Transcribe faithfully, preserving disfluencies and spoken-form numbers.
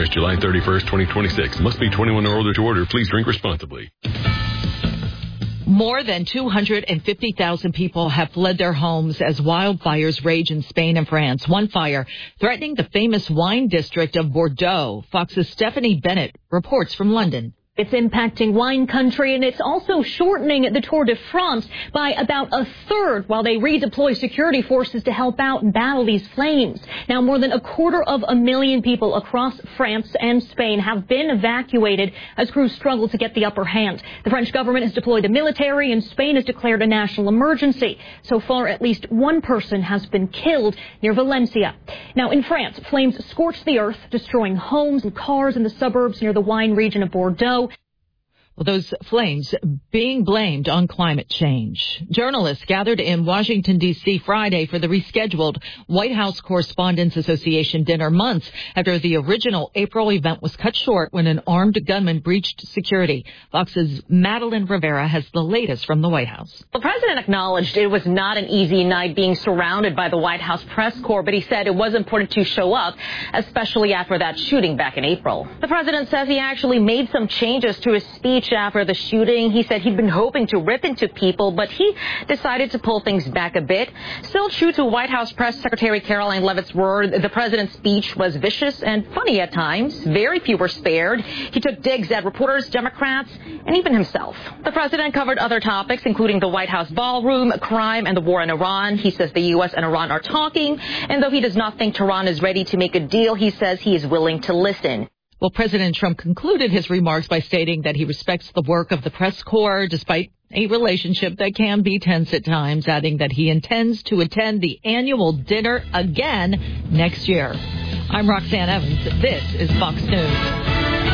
Expires July thirty-first, twenty twenty-six. Must be twenty-one or older to order. Please drink responsibly. More than two hundred fifty thousand people have fled their homes as wildfires rage in Spain and France. One fire threatening the famous wine district of Bordeaux. Fox's Stephanie Bennett reports from London. It's impacting wine country, and it's also shortening the Tour de France by about a third while they redeploy security forces to help out and battle these flames. Now, more than a quarter of a million people across France and Spain have been evacuated as crews struggle to get the upper hand. The French government has deployed the military, and Spain has declared a national emergency. So far, at least one person has been killed near Valencia. Now, in France, flames scorched the earth, destroying homes and cars in the suburbs near the wine region of Bordeaux. Well, those flames being blamed on climate change. Journalists gathered in Washington, D C Friday for the rescheduled White House Correspondents Association dinner months after the original April event was cut short when an armed gunman breached security. Fox's Madeline Rivera has the latest from the White House. The president acknowledged it was not an easy night being surrounded by the White House press corps, but he said it was important to show up, especially after that shooting back in April. The president says he actually made some changes to his speech after the shooting. He said he'd been hoping to rip into people, but he decided to pull things back a bit. Still true to White House Press Secretary Caroline Leavitt's word, the president's speech was vicious and funny at times. Very few were spared. He took digs at reporters, Democrats, and even himself. The president covered other topics, including the White House ballroom, crime, and the war in Iran. He says the U S and Iran are talking, and though he does not think Tehran is ready to make a deal, he says he is willing to listen. Well, President Trump concluded his remarks by stating that he respects the work of the press corps, despite a relationship that can be tense at times, adding that he intends to attend the annual dinner again next year. I'm Roxanne Evans. This is Fox News.